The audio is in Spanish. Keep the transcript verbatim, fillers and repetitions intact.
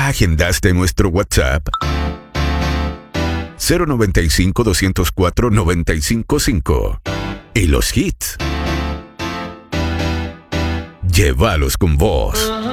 ¿Agendaste nuestro WhatsApp? cero noventa y cinco, doscientos cuatro, noventa y cinco cinco. Y los hits, llévalos con vos.